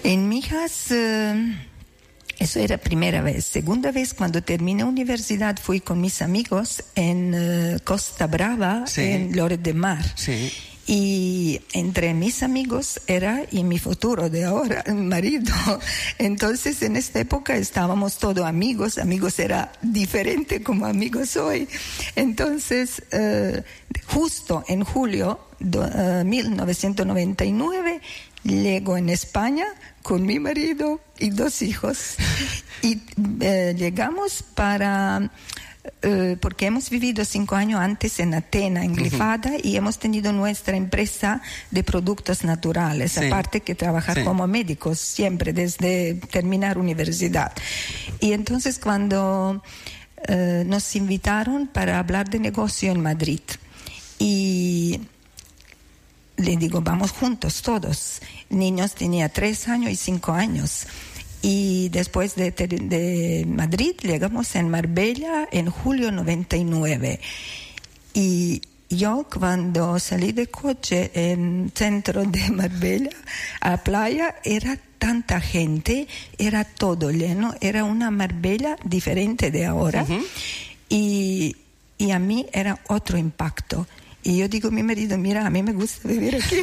En Mijas, eso era primera vez. Segunda vez, cuando terminé universidad, fui con mis amigos en Costa Brava, en Lloret de Mar. Sí. Y entre mis amigos y mi futuro de ahora, mi marido. Entonces, en esta época estábamos todos amigos. Amigos era diferente como amigos hoy. Entonces, justo en julio de 1999, llego en España con mi marido y 2 hijos. Y llegamos porque hemos vivido 5 años antes en Atenas, en Glifada, y hemos tenido nuestra empresa de productos naturales, aparte que trabajar como médicos siempre desde terminar universidad. Y entonces cuando nos invitaron para hablar de negocio en Madrid, y le digo, vamos juntos todos. Niños tenía 3 años y 5 años. Y después de Madrid llegamos en Marbella en julio 99. Y yo cuando salí de coche en centro de Marbella a playa, era tanta gente, era todo lleno, era una Marbella diferente de ahora. Y a mí era otro impacto. Y yo digo a mi marido, mira, a mí me gusta vivir aquí.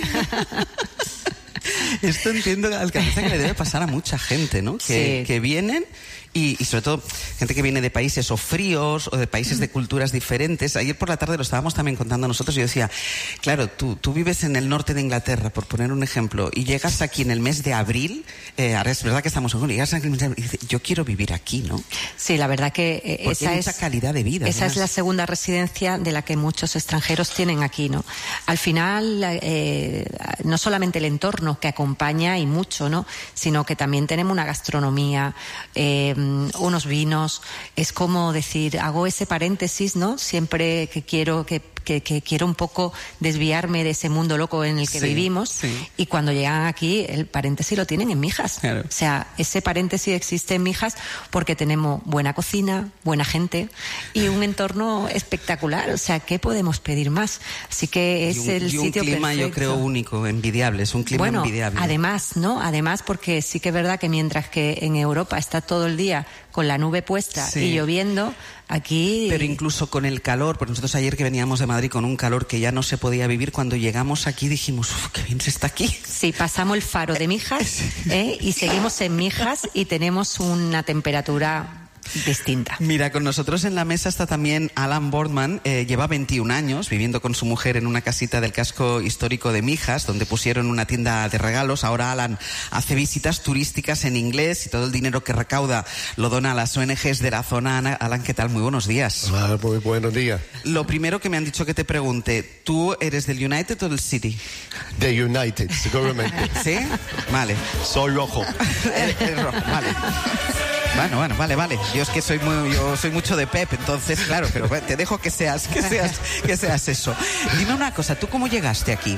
Esto entiendo, alcaldesa, que le debe pasar a mucha gente, ¿no? Que vienen y sobre todo gente que viene de países o fríos o de países de culturas diferentes. Ayer por la tarde lo estábamos también contando nosotros y yo decía, claro, tú vives en el norte de Inglaterra, por poner un ejemplo, y llegas aquí en el mes de abril, ahora es verdad que estamos en julio, llegas aquí en el mes de abril y dices, yo quiero vivir aquí, ¿no? Sí, la verdad que esa hay mucha calidad de vida. Esa es la segunda residencia de la que muchos extranjeros tienen aquí, ¿no? Al final, no solamente el entorno que acompaña y mucho, ¿no? Sino que también tenemos una gastronomía, unos vinos. Es como decir, hago ese paréntesis, ¿no? Siempre que quiero quiero un poco desviarme de ese mundo loco en el que vivimos, y cuando llegan aquí el paréntesis lo tienen en Mijas. Claro. O sea, ese paréntesis existe en Mijas porque tenemos buena cocina, buena gente y un entorno espectacular. O sea, ¿qué podemos pedir más? Así que es el sitio perfecto. Un clima, yo creo, único, envidiable. Es un clima envidiable. Además, ¿no? Además, porque sí que es verdad que mientras que en Europa está todo el día con la nube puesta y lloviendo, aquí... Pero incluso con el calor, porque nosotros ayer que veníamos de Madrid con un calor que ya no se podía vivir, cuando llegamos aquí dijimos, qué bien se está aquí. Sí, pasamos el faro de Mijas y seguimos en Mijas y tenemos una temperatura distinta. Mira, con nosotros en la mesa está también Alan Boardman. Lleva 21 años viviendo con su mujer en una casita del casco histórico de Mijas, donde pusieron una tienda de regalos. Ahora Alan hace visitas turísticas en inglés y todo el dinero que recauda lo dona a las ONGs de la zona. Alan, ¿qué tal? Muy buenos días. Hola, muy buenos días. Lo primero que me han dicho que te pregunte, ¿tú eres del United o del City? De United, seguramente. ¿Sí? Vale. Soy rojo. Eres rojo, vale. Bueno, vale. Yo es que soy mucho de Pep, entonces, claro, pero te dejo que seas eso. Dime una cosa, ¿tú cómo llegaste aquí?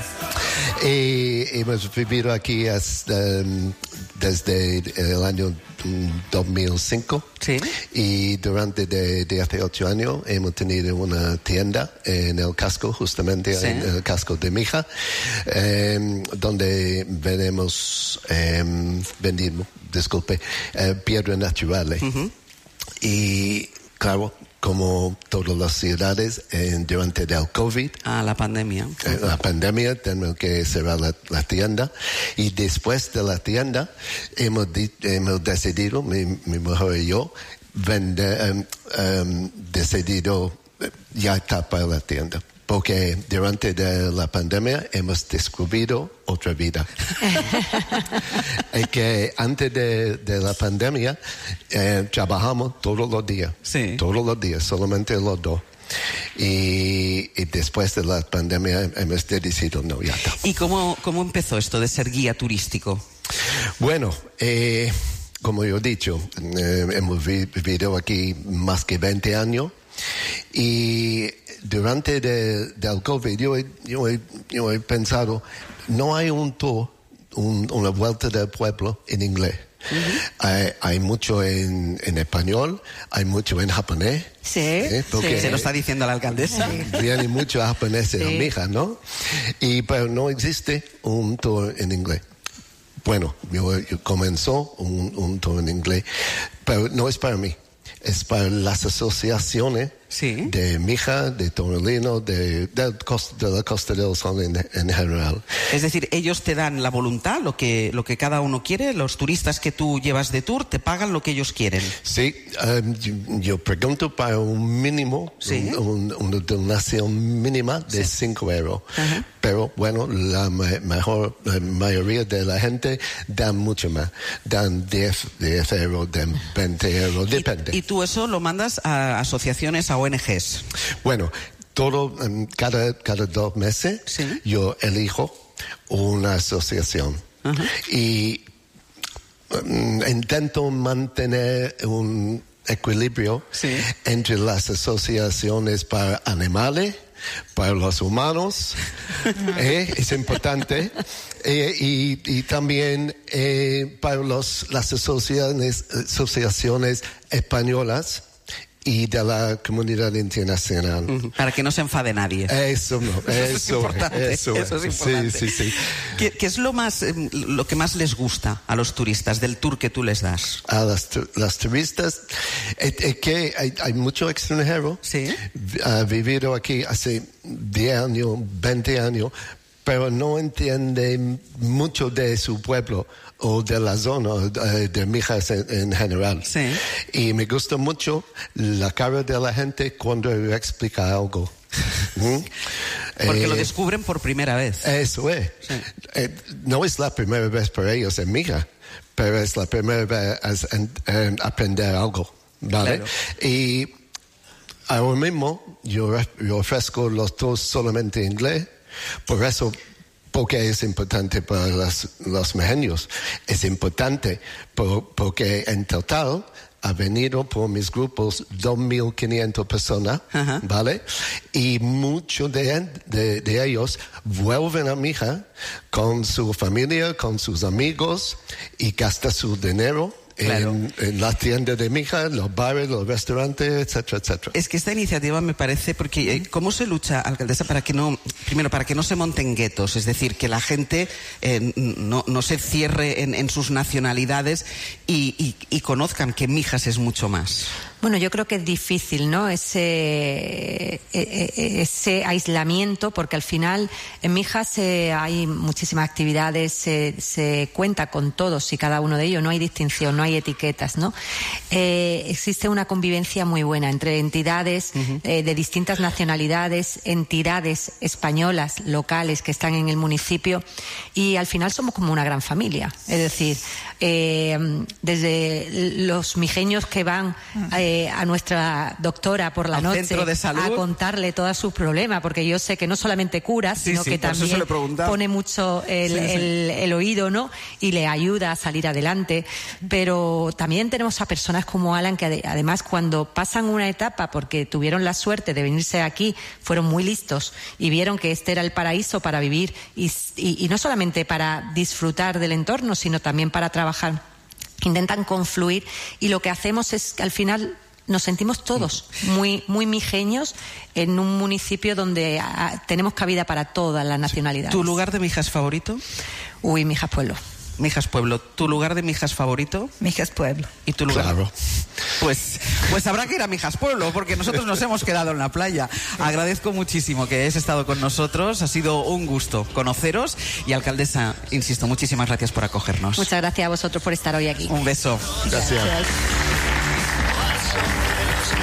Hemos vivido aquí desde el año 2005. Sí. Y durante de hace 8 años hemos tenido una tienda en el casco, justamente en el casco de Mijas, donde vendimos piedras naturales. Uh-huh. Y claro, como todas las ciudades, durante el COVID... la pandemia. La pandemia, tenemos que cerrar la tienda. Y después de la tienda, hemos decidido, mi mujer y yo, decidido ya tapar la tienda. Porque durante la pandemia hemos descubierto otra vida. Es que antes de la pandemia trabajamos todos los días. Sí. Todos los días, solamente los dos. Y después de la pandemia hemos decidido no, ya está. ¿Y cómo empezó esto de ser guía turístico? Bueno, como yo he dicho, hemos vivido aquí más que 20 años. Y durante del COVID yo he pensado, no hay un tour, una vuelta del pueblo en inglés. Uh-huh. Hay mucho en español, hay mucho en japonés. Sí. Porque se lo está diciendo la alcaldesa. Vienen muchos japoneses en Mijas, ¿no? Pero no existe un tour en inglés. Bueno, yo comenzó un tour en inglés, pero no es para mí, es para las asociaciones de Mija, de Torrelino, de la Costa del Sol en general. Es decir, ellos te dan la voluntad, lo que cada uno quiere, los turistas que tú llevas de tour te pagan lo que ellos quieren. Sí, yo pregunto para un mínimo, una donación mínima de 5 euros. Pero bueno, la mayoría de la gente dan mucho más, dan 10 euros, dan 20 euros, depende. ¿Y tú eso lo mandas a asociaciones, a ONGs? Bueno, cada 2 meses yo elijo una asociación y intento mantener un equilibrio entre las asociaciones para animales, para los humanos, es importante, y también para las asociaciones españolas y de la comunidad internacional. Para que no se enfade nadie. Eso es importante. Sí. ¿Qué es lo que más les gusta a los turistas del tour que tú les das? A las turistas, que hay mucho extranjero. Ha vivido aquí hace 10 años, 20 años, pero no entiende mucho de su pueblo o de la zona de Mijas en general. Y me gusta mucho la cara de la gente cuando explica algo. Porque lo descubren por primera vez. Eso es. No es la primera vez para ellos en Mijas, pero es la primera vez en aprender algo, ¿vale? Claro. Y ahora mismo yo ofrezco los tours solamente en inglés, por eso. Porque es importante para los mejeños. Es importante porque en total ha venido por mis grupos 2.500 personas, ¿vale? Y muchos de ellos vuelven a Mija con su familia, con sus amigos y gastan su dinero. En la tienda de Mija, los bares, los restaurantes, etcétera, etcétera. Es que esta iniciativa me parece, porque ¿cómo se lucha, alcaldesa, para que no se monten guetos? Es decir, que la gente no se cierre en sus nacionalidades y conozcan que Mijas es mucho más. Bueno, yo creo que es difícil, ¿no? Ese aislamiento, porque al final en Mijas hay muchísimas actividades, se cuenta con todos y cada uno de ellos, no hay distinción, no hay etiquetas, ¿no? Existe una convivencia muy buena entre entidades de distintas nacionalidades, entidades españolas, locales que están en el municipio, y al final somos como una gran familia. Es decir, desde los mijeños que van a nuestra doctora por la noche a contarle todos sus problemas, porque yo sé que no solamente cura, sino que también pone mucho el oído, ¿no? Y le ayuda a salir adelante. Pero también tenemos a personas como Alan que además cuando pasan una etapa, porque tuvieron la suerte de venirse aquí, fueron muy listos y vieron que este era el paraíso para vivir y no solamente para disfrutar del entorno, sino también para trabajar. Intentan confluir y lo que hacemos es que al final nos sentimos todos muy, muy mijeños en un municipio donde tenemos cabida para todas las nacionalidades. ¿Tu lugar de Mijas favorito? Mijas Pueblo. Mijas Pueblo. ¿Tu lugar de Mijas favorito? Mijas Pueblo. ¿Y tu lugar? Claro. Pues habrá que ir a Mijas Pueblo, porque nosotros nos hemos quedado en la playa. Agradezco muchísimo que hayáis estado con nosotros. Ha sido un gusto conoceros. Y, alcaldesa, insisto, muchísimas gracias por acogernos. Muchas gracias a vosotros por estar hoy aquí. Un beso. Gracias.